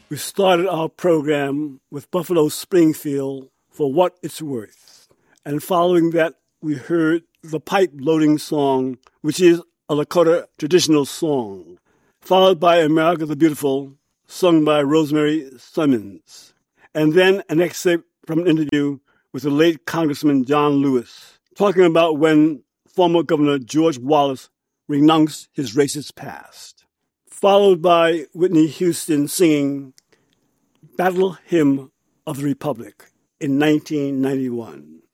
We started our program with Buffalo Springfield for What It's Worth. And following that, we heard the pipe loading song, which is a Lakota traditional song, followed by America the Beautiful, sung by Rosemary Simmons. And then an excerpt from an interview with the late Congressman John Lewis, talking about when former Governor George Wallace renounced his racist past. Followed by Whitney Houston singing Battle Hymn of the Republic in 1991.